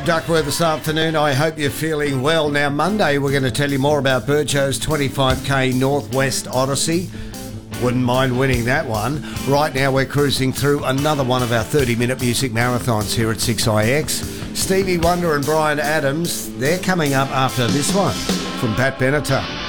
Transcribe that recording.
Duckworth this afternoon. I hope you're feeling well. Now, Monday, we're going to tell you more about Burjo's 25k Northwest Odyssey. Wouldn't mind winning that one. Right now, we're cruising through another one of our 30-minute music marathons here at 6IX. Stevie Wonder and Bryan Adams, they're coming up after this one from Pat Benatar.